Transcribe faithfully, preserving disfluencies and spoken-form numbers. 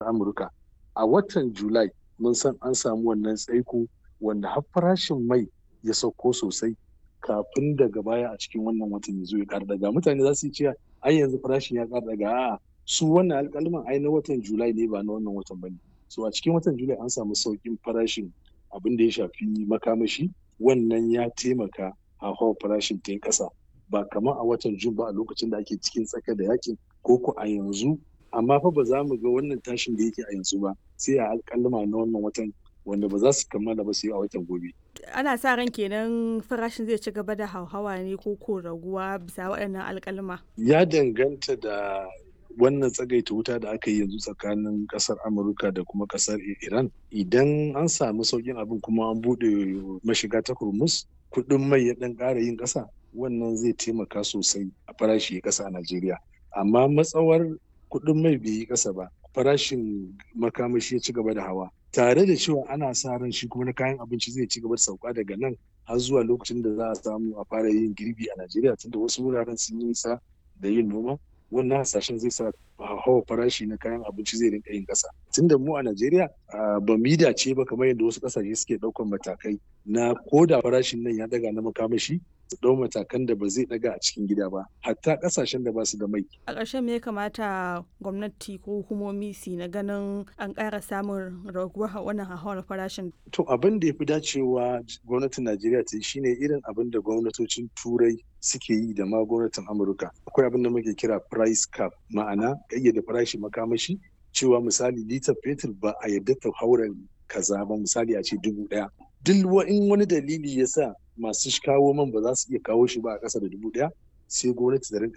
Amurka. A watan Julai mun san an samu wannan tsaiko wanda har farashin mai ya sauko sosai kafin daga baya a cikin wannan watan ya zo ya ƙara daga. Mutane za su yi cewa ai yanzu farashin ya ƙara daga, a'a su wannan alƙalman ai na watan Julai ne ba na wannan watan bane. So a cikin watan Julai an samu sauƙin farashin abin da ya shafi makamashi, wannan ya taimaka hauhawar farashin ta yi ƙasa ba kamar a watan Jun ba a lokacin da ake cikin tsaka da yakin ko ko a yanzu. Amma fa ba za mu ga wannan tashin da yake a yanzu ba sai a alƙalma na wannan watan wanda ba za su kammala ba sai a watan gobe. Ana sa ran kenan farashin zai ci gaba da hauhawa ne ko ko raguwa bisa waɗannan alƙalma? Ya danganta da wannan tsagaita wuta da aka yi yanzu tsakanin ƙasar Amurka da kuma ƙasar Iran. Idan an samu sauƙin abin kuma an buɗe mashiga ta Hormuz, kuɗin mai ya ɗan ƙara yin ƙasa, wannan zai taimaka sosai a farashi ya ƙasa a Najeriya. Amma matsawar kuɗin mai bai yi ƙasa ba, farashin makamashi ya ci gaba da hawa. Tare da cewa ana sa ran shi kuma na kayan abinci zai ci gaba da sauka daga nan har zuwa lokacin da za a samu a fara yin girbi a Najeriya, tunda wasu wuraren sun yi nisa da yin noma. Wannan hasashen zai sa hawa farashi na kayan abinci zai rinka yin ƙasa. Tunda mu a Najeriya ba mu yi dace ba kamar yadda wasu ƙasashe suke ɗaukan matakai na ko da farashin nan ya daga na makamashi su ɗau matakan da ba zai ɗaga a cikin gida ba, hatta ƙasashen da ba su da mai. A ƙarshen me ya kamata gwamnati ko hukumomi su na ganin an ƙara samun raguwar wannan hauhawar farashin? To abin da ya fi dacewa gwamnatin Najeriya ta yi shine irin abin da gwamnatocin Turai suke yi da ma gwamnatin Amurka. Akwai abin da muke kira price cap, ma'ana ƙayyade farashin makamashi, cewa misali litar fetur ba a yarda ta haura kaza ba, misali a ce dubu ɗaya. Duk in wani dalili ya sa masu kawo man ba za su iya kawo shi ba a ƙasa da dubu ɗaya, sai gwamnati ta rinka